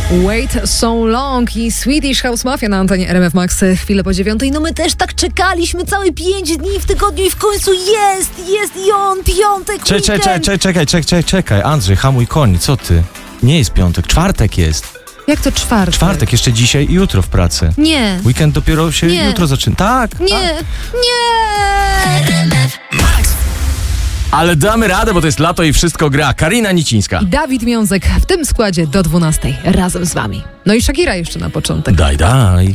Wait So Long i Swedish House Mafia na antenie RMF Max chwilę po 9:00. No my też tak czekaliśmy całe 5 dni w tygodniu i w końcu jest i on, piątek, Czekaj, Andrzej, hamuj koń, co ty? Nie jest piątek, czwartek jest. Jak to czwartek? Czwartek, jeszcze dzisiaj i jutro w pracy. Nie. Weekend dopiero się jutro zaczyna. Tak. Nie. RMF Max. Ale damy radę, bo to jest lato i wszystko gra. Karina Nicińska. I Dawid Miązek w tym składzie do 12:00 razem z wami. No i Shakira jeszcze na początek. Daj.